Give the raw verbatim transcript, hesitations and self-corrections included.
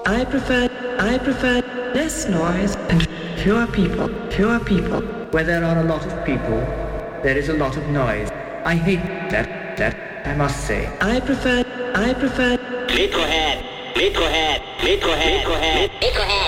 I prefer, I prefer less noise and fewer people, fewer people. Where there are a lot of people, there is a lot of noise. I hate that, that, I must say. I prefer, I prefer Liquorhead, Liquorhead, Liquorhead, Liquorhead, Liquorhead.